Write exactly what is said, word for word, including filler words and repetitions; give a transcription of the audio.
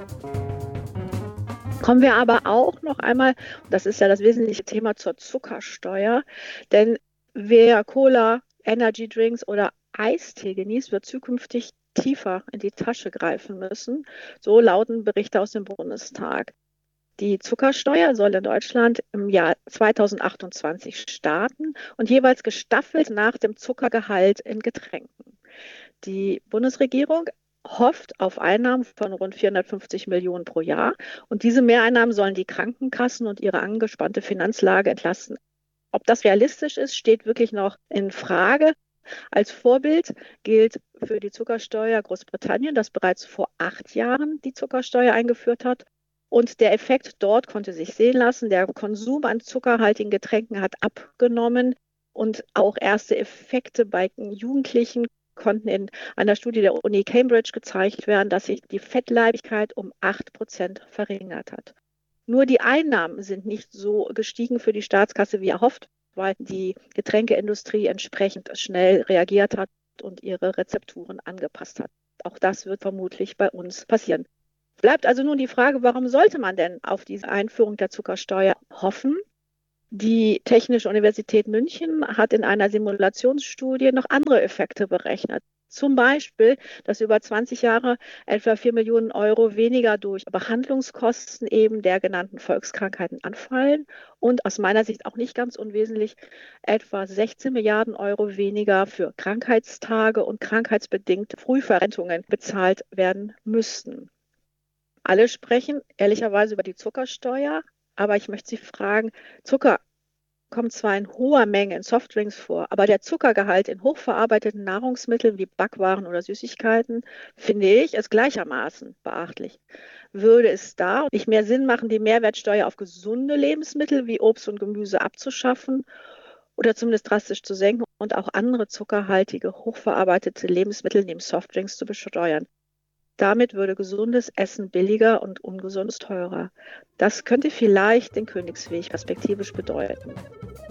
Kommen wir aber auch noch einmal, das ist ja das wesentliche Thema, zur Zuckersteuer. Denn wer Cola, Energy Drinks oder Eistee genießt, wird zukünftig tiefer in die Tasche greifen müssen. So lauten Berichte aus dem Bundestag. Die Zuckersteuer soll in Deutschland im Jahr zweitausendachtundzwanzig starten und jeweils gestaffelt nach dem Zuckergehalt in Getränken. Die Bundesregierung hofft auf Einnahmen von rund vierhundertfünfzig Millionen pro Jahr. Und diese Mehreinnahmen sollen die Krankenkassen und ihre angespannte Finanzlage entlasten. Ob das realistisch ist, steht wirklich noch in Frage. Als Vorbild gilt für die Zuckersteuer Großbritannien, das bereits vor acht Jahren die Zuckersteuer eingeführt hat. Und der Effekt dort konnte sich sehen lassen. Der Konsum an zuckerhaltigen Getränken hat abgenommen und auch erste Effekte bei Jugendlichen konnten in einer Studie der Uni Cambridge gezeigt werden, dass sich die Fettleibigkeit um acht Prozent verringert hat. Nur die Einnahmen sind nicht so gestiegen für die Staatskasse wie erhofft, weil die Getränkeindustrie entsprechend schnell reagiert hat und ihre Rezepturen angepasst hat. Auch das wird vermutlich bei uns passieren. Bleibt also nun die Frage, warum sollte man denn auf diese Einführung der Zuckersteuer hoffen? Die Technische Universität München hat in einer Simulationsstudie noch andere Effekte berechnet. Zum Beispiel, dass über zwanzig Jahre etwa vier Millionen Euro weniger durch Behandlungskosten eben der genannten Volkskrankheiten anfallen und aus meiner Sicht auch nicht ganz unwesentlich etwa sechzehn Milliarden Euro weniger für Krankheitstage und krankheitsbedingte Frühverrentungen bezahlt werden müssten. Alle sprechen ehrlicherweise über die Zuckersteuer, aber ich möchte Sie fragen, Zucker kommt zwar in hoher Menge in Softdrinks vor, aber der Zuckergehalt in hochverarbeiteten Nahrungsmitteln wie Backwaren oder Süßigkeiten, finde ich, ist gleichermaßen beachtlich. Würde es da nicht mehr Sinn machen, die Mehrwertsteuer auf gesunde Lebensmittel wie Obst und Gemüse abzuschaffen oder zumindest drastisch zu senken und auch andere zuckerhaltige, hochverarbeitete Lebensmittel neben Softdrinks zu besteuern? Damit würde gesundes Essen billiger und ungesundes teurer. Das könnte vielleicht den Königsweg perspektivisch bedeuten.